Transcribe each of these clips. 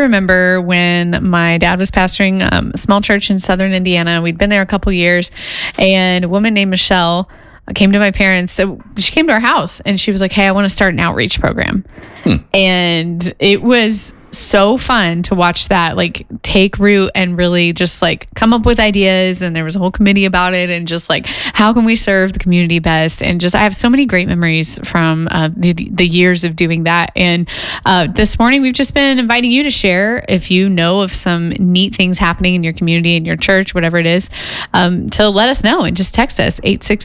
remember when my dad was pastoring a small church in southern Indiana. We'd been there a couple years, and a woman named Michelle came to my parents. So she came to our house and she was like, hey, I want to start an outreach program. And it was so fun to watch that like take root and really just like come up with ideas. And there was a whole committee about it, and just like, how can we serve the community best? And just, I have so many great memories from the years of doing that. And this morning we've just been inviting you to share if you know of some neat things happening in your community, in your church, whatever it is, to let us know, and just text us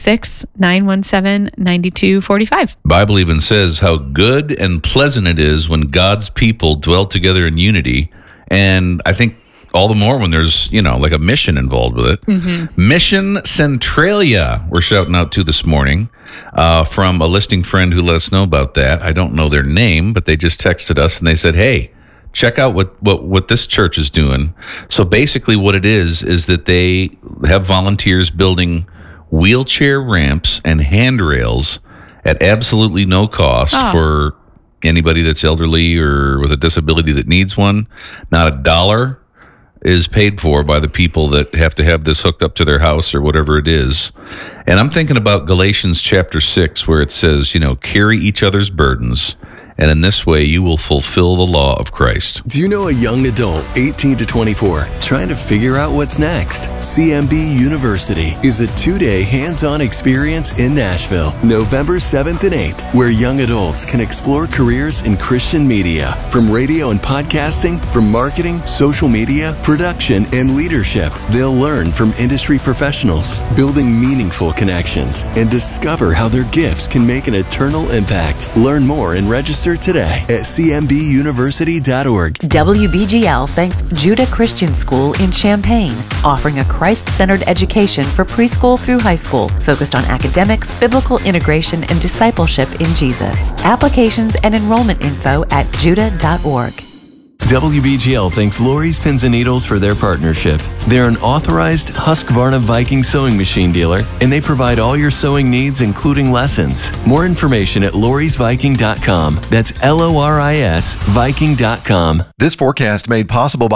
866-917-9245. Bible even says how good and pleasant it is when God's people dwell together in unity. And I think all the more when there's, like a mission involved with it. Mission Centralia, we're shouting out to this morning from a listening friend who let us know about that. I don't know their name, but they just texted us and they said, hey, check out what this church is doing. So basically what it is that they have volunteers building wheelchair ramps and handrails at absolutely no cost for anybody that's elderly or with a disability that needs one. Not a dollar is paid for by the people that have to have this hooked up to their house or whatever it is. And I'm thinking about Galatians chapter 6, where it says, carry each other's burdens, and in this way you will fulfill the law of Christ. Do you know a young adult, 18 to 24, trying to figure out what's next? CMB University is a 2-day hands-on experience in Nashville, November 7th and 8th, where young adults can explore careers in Christian media, from radio and podcasting, from marketing, social media, production, and leadership. They'll learn from industry professionals, building meaningful connections, and discover how their gifts can make an eternal impact. Learn more and register today at cmbuniversity.org. WBGL thanks Judah Christian School in Champaign, offering a Christ-centered education for preschool through high school, focused on academics, biblical integration, and discipleship in Jesus. Applications and enrollment info at judah.org. WBGL thanks Lori's Pins and Needles for their partnership. They're an authorized Husqvarna Viking sewing machine dealer, and they provide all your sewing needs, including lessons. More information at lorisviking.com. That's LORIS Viking.com. This forecast made possible by